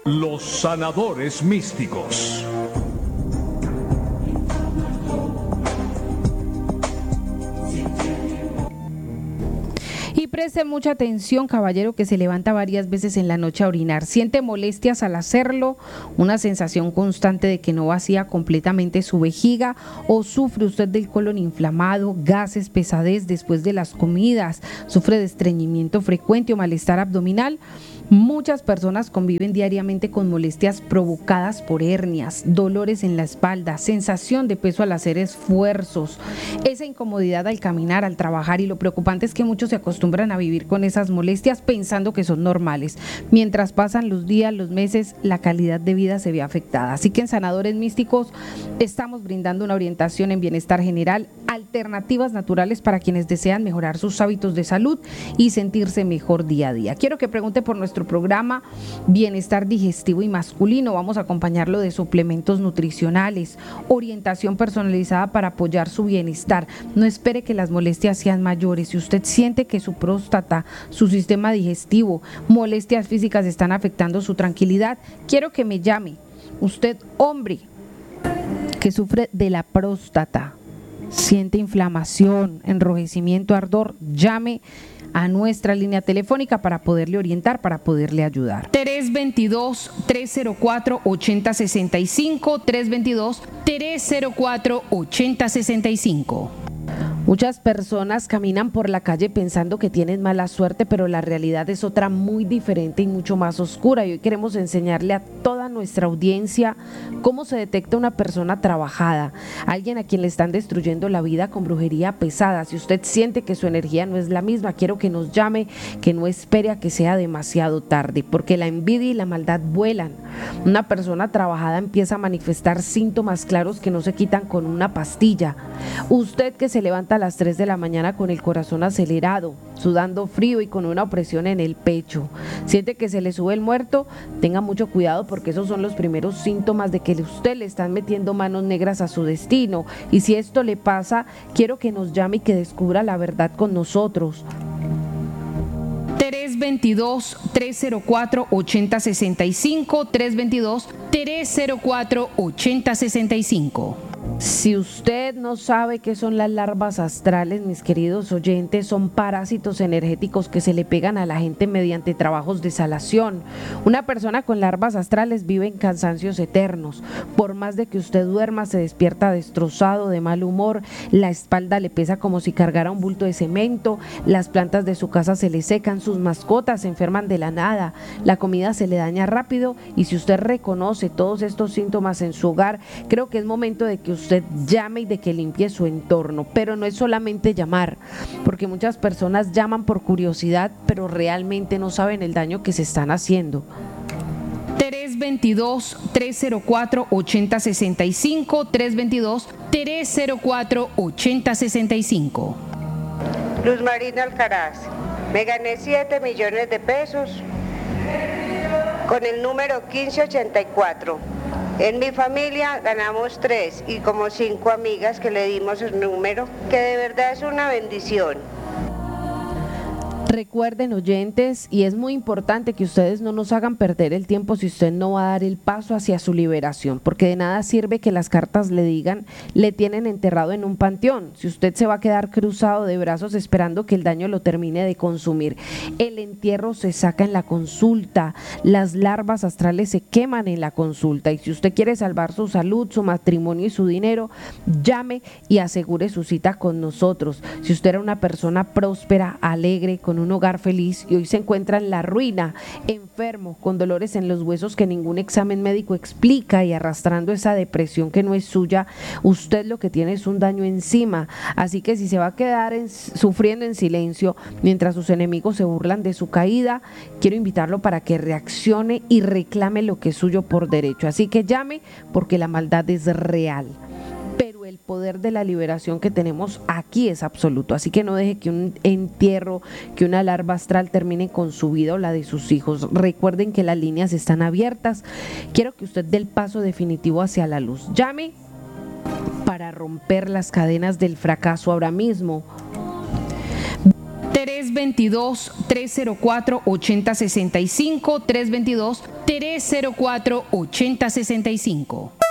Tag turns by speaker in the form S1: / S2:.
S1: Los sanadores místicos.
S2: Y preste mucha atención, caballero, que se levanta varias veces en la noche a orinar. Siente molestias al hacerlo, una sensación constante de que no vacía completamente su vejiga, o sufre usted del colon inflamado, gases, pesadez después de las comidas, sufre de estreñimiento frecuente o malestar abdominal. Muchas personas conviven diariamente con molestias provocadas por hernias, dolores en la espalda, sensación de peso al hacer esfuerzos, esa incomodidad al caminar, al trabajar, y lo preocupante es que muchos se acostumbran a vivir con esas molestias pensando que son normales. Mientras pasan los días, los meses, la calidad de vida se ve afectada. Así que en Sanadores Místicos estamos brindando una orientación en bienestar general, alternativas naturales para quienes desean mejorar sus hábitos de salud y sentirse mejor día a día. Quiero que pregunte por nuestro programa Bienestar Digestivo y Masculino. Vamos a acompañarlo de suplementos nutricionales, orientación personalizada para apoyar su bienestar. No espere que las molestias sean mayores. Si usted siente que su próstata, su sistema digestivo, molestias físicas están afectando su tranquilidad, quiero que me llame. Usted, hombre, que sufre de la próstata, siente inflamación, enrojecimiento, ardor, llame a nuestra línea telefónica para poderle orientar, para poderle ayudar. 322-304-8065, 322-304-8065. Muchas personas caminan por la calle pensando que tienen mala suerte, pero la realidad es otra muy diferente y mucho más oscura. Y hoy queremos enseñarle a toda nuestra audiencia cómo se detecta una persona trabajada, alguien a quien le están destruyendo la vida con brujería pesada. Si usted siente que su energía no es la misma, quiero que nos llame, que no espere a que sea demasiado tarde, porque la envidia y la maldad vuelan. Una persona trabajada empieza a manifestar síntomas claros que no se quitan con una pastilla. Usted que se levanta a las 3 de la mañana con el corazón acelerado, sudando frío y con una opresión en el pecho, siente que se le sube el muerto, tenga mucho cuidado porque esos son los primeros síntomas de que usted le están metiendo manos negras a su destino. Y si esto le pasa, quiero que nos llame y que descubra la verdad con nosotros. 322-304-8065, 322-304-8065. Si usted no sabe qué son las larvas astrales, mis queridos oyentes, son parásitos energéticos que se le pegan a la gente mediante trabajos de salación. Una persona con larvas astrales vive en cansancios eternos. Por más de que usted duerma, se despierta destrozado, de mal humor, la espalda le pesa como si cargara un bulto de cemento, las plantas de su casa se le secan, sus mascotas se enferman de la nada, la comida se le daña rápido. Y si usted reconoce todos estos síntomas en su hogar, creo que es momento de que usted llame y de que limpie su entorno. Pero no es solamente llamar, porque muchas personas llaman por curiosidad, pero realmente no saben el daño que se están haciendo. 322-304-8065, 322-304-8065.
S3: Luz Marina Alcaraz, me gané 7 millones de pesos con el número 1584. En mi familia ganamos 3 y como 5 amigas que le dimos el número, que de verdad es una bendición.
S2: Recuerden, oyentes, y es muy importante que ustedes no nos hagan perder el tiempo si usted no va a dar el paso hacia su liberación, porque de nada sirve que las cartas le digan, le tienen enterrado en un panteón, si usted se va a quedar cruzado de brazos esperando que el daño lo termine de consumir. El entierro se saca en la consulta, las larvas astrales se queman en la consulta, y si usted quiere salvar su salud, su matrimonio y su dinero, llame y asegure su cita con nosotros. Si usted era una persona próspera, alegre, con un hogar feliz y hoy se encuentra en la ruina, enfermo, con dolores en los huesos que ningún examen médico explica y arrastrando esa depresión que no es suya, usted lo que tiene es un daño encima. Así que si se va a quedar sufriendo en silencio mientras sus enemigos se burlan de su caída, quiero invitarlo para que reaccione y reclame lo que es suyo por derecho. Así que llame, porque la maldad es real, pero el poder de la liberación que tenemos aquí es absoluto. Así que no deje que un entierro, que una larva astral termine con su vida o la de sus hijos. Recuerden que las líneas están abiertas. Quiero que usted dé el paso definitivo hacia la luz. Llame para romper las cadenas del fracaso ahora mismo. 322-304-8065, 322-304-8065.